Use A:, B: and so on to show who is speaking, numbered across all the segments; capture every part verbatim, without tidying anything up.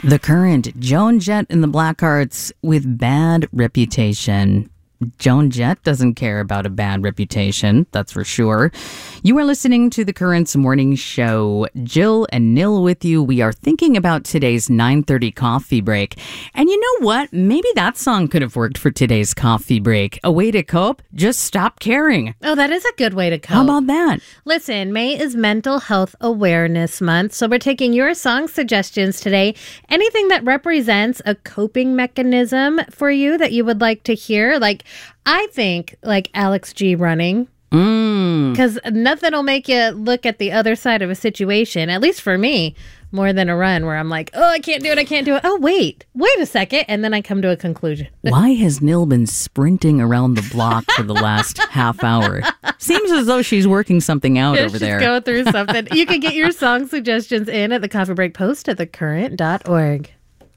A: The Current, Joan Jett and the Blackhearts with bad reputation. Joan Jett doesn't care about a bad reputation, that's for sure. You are listening to The Current's morning show. Jill and Nil with you. We are thinking about today's nine thirty coffee break. And you know what? Maybe that song could have worked for today's coffee break. A way to cope? Just stop caring.
B: Oh, that is a good way to cope.
A: How about that?
B: Listen, May is Mental Health Awareness Month, so we're taking your song suggestions today. Anything that represents a coping mechanism for you that you would like to hear, like I think like Alex G running. Because mm. nothing will make you look at the other side of a situation, at least for me, more than a run where I'm like, oh, I can't do it, I can't do it. Oh, wait, wait a second. And then I come to a conclusion.
A: Why has Nil been sprinting around the block for the last half hour? Seems as though she's working something out
B: yeah,
A: over
B: she's
A: there.
B: Go through something. You can get your song suggestions in at the Coffee Break Post at the current dot org.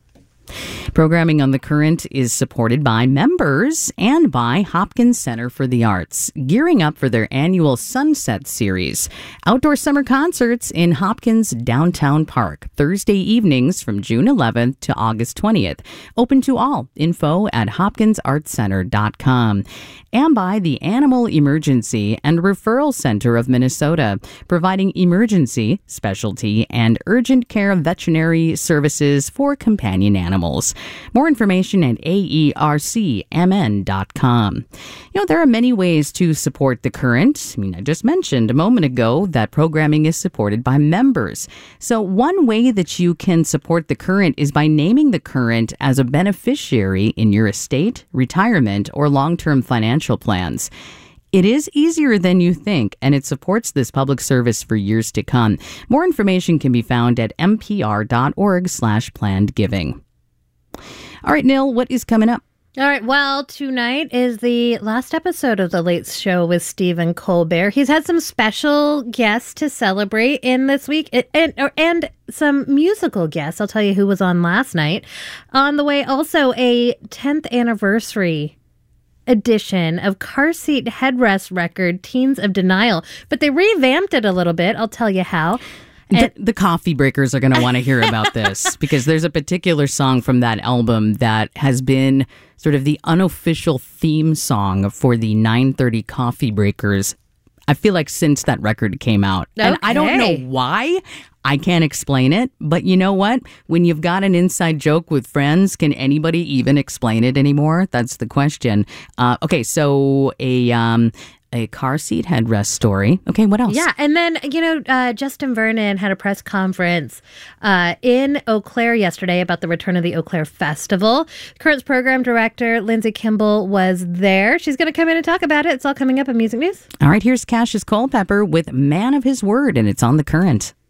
A: Programming on The Current is supported by members and by Hopkins Center for the Arts, gearing up for their annual Sunset Series. Outdoor summer concerts in Hopkins Downtown Park, Thursday evenings from June eleventh to August twentieth. Open to all. Info at hopkins arts center dot com. And by the Animal Emergency and Referral Center of Minnesota, providing emergency, specialty, and urgent care veterinary services for companion animals. More information at A E R C M N dot com. You know, there are many ways to support The Current. I mean, I just mentioned a moment ago that programming is supported by members. So one way that you can support The Current is by naming The Current as a beneficiary in your estate, retirement, or long-term financial plans. It is easier than you think, and it supports this public service for years to come. More information can be found at m p r dot org slash planned giving. All right, Nil, what is coming up?
B: All right, well, tonight is the last episode of The Late Show with Stephen Colbert. He's had some special guests to celebrate in this week and, and some musical guests. I'll tell you who was on last night. On the way, also a tenth anniversary edition of car seat headrest record, Teens of Denial. But they revamped it a little bit. I'll tell you how.
A: The, the coffee breakers are going to want to hear about this because there's a particular song from that album that has been sort of the unofficial theme song for the nine thirty coffee breakers. I feel like since that record came out.
B: Okay.
A: And I don't know why. I can't explain it. But you know what? When you've got an inside joke with friends, can anybody even explain it anymore? That's the question. Uh, okay, so a... Um, A car seat headrest story. Okay, what else?
B: Yeah, and then, you know, uh, Justin Vernon had a press conference uh, in Eau Claire yesterday about the return of the Eau Claire Festival. Current's program director, Lindsay Kimball, was there. She's going to come in and talk about it. It's all coming up in Music News.
A: All right, here's Cassius Culpepper with Man of His Word, and it's on The Current.